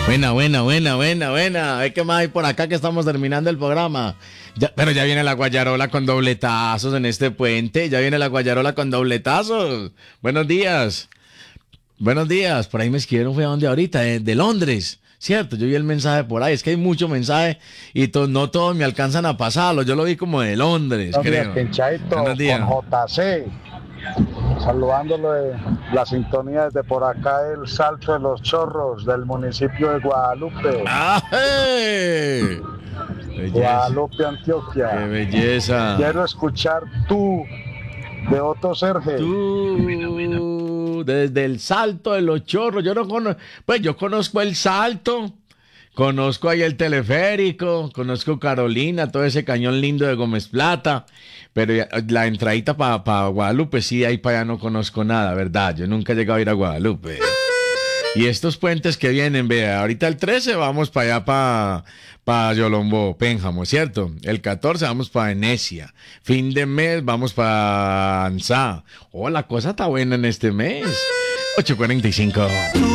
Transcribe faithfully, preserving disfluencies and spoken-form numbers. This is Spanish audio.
Buena, buena, buena, buena, buena. Ve qué más hay por acá que estamos terminando el programa. Ya, pero ya viene la guayarola con dobletazos en este puente. Ya viene la guayarola con dobletazos. Buenos días. Buenos días. Por ahí me escribieron, fue a donde ahorita, de, de Londres. Cierto, yo vi el mensaje por ahí. Es que hay mucho mensaje y to, no todos me alcanzan a pasarlo. Yo lo vi como de Londres, Buenos creo. días, Pinchaito, Buenos días. con J C. Saludándolo de la sintonía desde por acá, el Salto de los Chorros del municipio de Guadalupe. ¡Ay! Belleza. Guadalupe, Antioquia. ¡Qué belleza! Quiero escuchar tú de Otto Serge. Tú, desde el Salto de los Chorros. Yo no conozco, pues yo conozco el Salto, conozco ahí el teleférico, conozco Carolina, todo ese cañón lindo de Gómez Plata, pero ya, la entradita para pa Guadalupe, sí, ahí para allá no conozco nada, ¿verdad? Yo nunca he llegado a ir a Guadalupe. Y estos puentes que vienen, vea, ahorita el trece vamos para allá, para pa Yolombo, Pénjamo, ¿cierto? El catorce vamos para Venecia. Fin de mes vamos para Ansá. Oh, la cosa está buena en este mes. ocho cuarenta y cinco.